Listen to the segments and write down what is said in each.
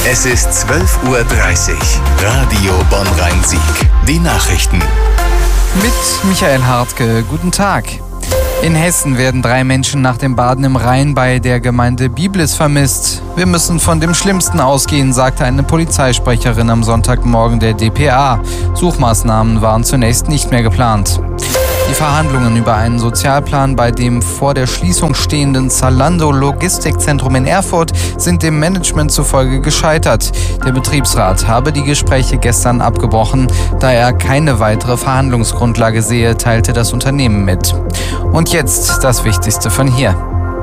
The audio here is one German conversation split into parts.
Es ist 12:30 Uhr. Radio Bonn-Rhein-Sieg. Die Nachrichten. Mit Michael Hartke. Guten Tag. In Hessen werden 3 Menschen nach dem Baden im Rhein bei der Gemeinde Biblis vermisst. Wir müssen von dem Schlimmsten ausgehen, sagte eine Polizeisprecherin am Sonntagmorgen der dpa. Suchmaßnahmen waren zunächst nicht mehr geplant. Die Verhandlungen über einen Sozialplan bei dem vor der Schließung stehenden Zalando-Logistikzentrum in Erfurt sind dem Management zufolge gescheitert. Der Betriebsrat habe die Gespräche gestern abgebrochen, da er keine weitere Verhandlungsgrundlage sehe, teilte das Unternehmen mit. Und jetzt das Wichtigste von hier.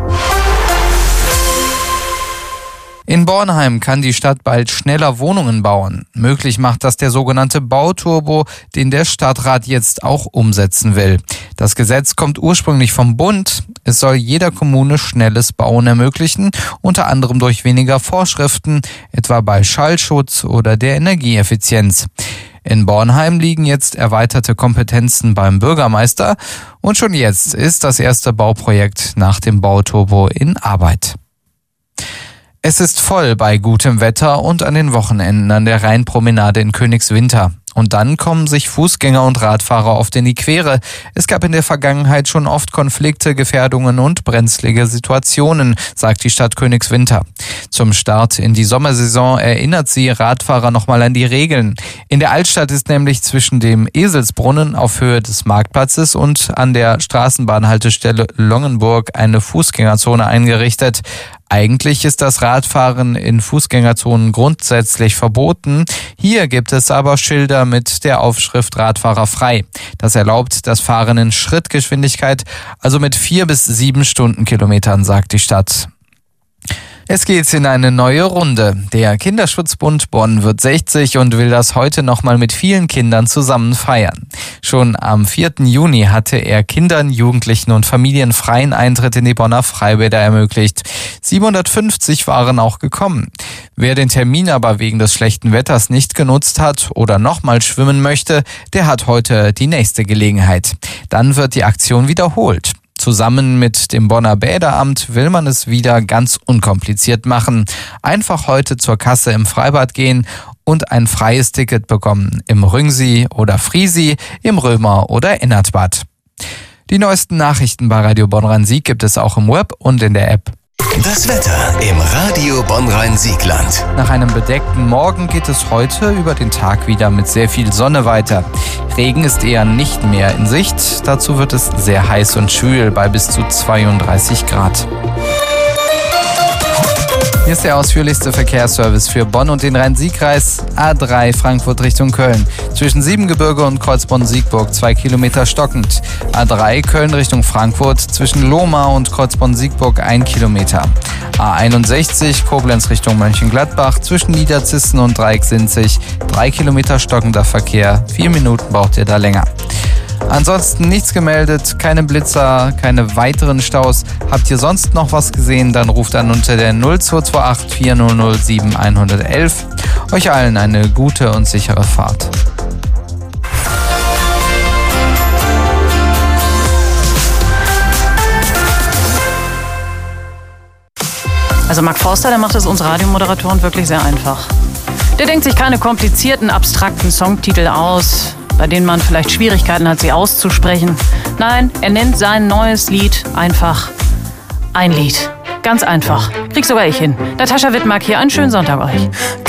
In Bornheim kann die Stadt bald schneller Wohnungen bauen. Möglich macht das der sogenannte Bauturbo, den der Stadtrat jetzt auch umsetzen will. Das Gesetz kommt ursprünglich vom Bund. Es soll jeder Kommune schnelles Bauen ermöglichen, unter anderem durch weniger Vorschriften, etwa bei Schallschutz oder der Energieeffizienz. In Bornheim liegen jetzt erweiterte Kompetenzen beim Bürgermeister und schon jetzt ist das erste Bauprojekt nach dem Bauturbo in Arbeit. Es ist voll bei gutem Wetter und an den Wochenenden an der Rheinpromenade in Königswinter. Und dann kommen sich Fußgänger und Radfahrer oft in die Quere. Es gab in der Vergangenheit schon oft Konflikte, Gefährdungen und brenzlige Situationen, sagt die Stadt Königswinter. Zum Start in die Sommersaison erinnert sie Radfahrer nochmal an die Regeln. In der Altstadt ist nämlich zwischen dem Eselsbrunnen auf Höhe des Marktplatzes und an der Straßenbahnhaltestelle Longenburg eine Fußgängerzone eingerichtet. Eigentlich ist das Radfahren in Fußgängerzonen grundsätzlich verboten. Hier gibt es aber Schilder mit der Aufschrift Radfahrer frei. Das erlaubt das Fahren in Schrittgeschwindigkeit, also mit 4 bis 7 Stundenkilometern, sagt die Stadt. Es geht in eine neue Runde. Der Kinderschutzbund Bonn wird 60 und will das heute nochmal mit vielen Kindern zusammen feiern. Schon am 4. Juni hatte er Kindern, Jugendlichen und Familien freien Eintritt in die Bonner Freibäder ermöglicht. 750 waren auch gekommen. Wer den Termin aber wegen des schlechten Wetters nicht genutzt hat oder nochmal schwimmen möchte, der hat heute die nächste Gelegenheit. Dann wird die Aktion wiederholt. Zusammen mit dem Bonner Bäderamt will man es wieder ganz unkompliziert machen. Einfach heute zur Kasse im Freibad gehen und ein freies Ticket bekommen. Im Rüngsee oder Friesi, im Römer oder Ennertbad. Die neuesten Nachrichten bei Radio Bonn-Rhein-Sieg gibt es auch im Web und in der App. Das Wetter im Radio Bonn-Rhein-Siegland. Nach einem bedeckten Morgen geht es heute über den Tag wieder mit sehr viel Sonne weiter. Regen ist eher nicht mehr in Sicht. Dazu wird es sehr heiß und schwül bei bis zu 32 Grad. Hier ist der ausführlichste Verkehrsservice für Bonn und den Rhein-Sieg-Kreis. A3 Frankfurt Richtung Köln. Zwischen Siebengebirge und Kreuzbonn-Siegburg 2 Kilometer stockend. A3 Köln Richtung Frankfurt. Zwischen Lohmar und Kreuzbonn-Siegburg 1 Kilometer. A61 Koblenz Richtung Mönchengladbach. Zwischen Niederzissen und Dreiecksinzig 3 Kilometer stockender Verkehr. 4 Minuten braucht ihr da länger. Ansonsten nichts gemeldet, keine Blitzer, keine weiteren Staus. Habt ihr sonst noch was gesehen, dann ruft an unter der 0228 400 7111. Euch allen eine gute und sichere Fahrt. Also Mark Forster, der macht es uns Radiomoderatoren wirklich sehr einfach. Der denkt sich keine komplizierten, abstrakten Songtitel aus, bei denen man vielleicht Schwierigkeiten hat, sie auszusprechen. Nein, er nennt sein neues Lied einfach ein Lied. Ganz einfach. Krieg sogar ich hin. Natascha Wittmark hier. Einen schönen Sonntag euch.